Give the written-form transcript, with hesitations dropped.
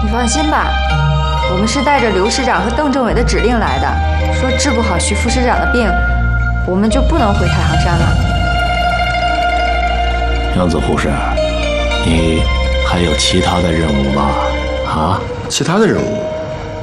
你放心吧，我们是带着刘师长和邓政委的指令来的，说治不好徐副师长的病，我们就不能回太行山了。 杨子护士，你还有其他的任务吗？啊？ 其他的任务？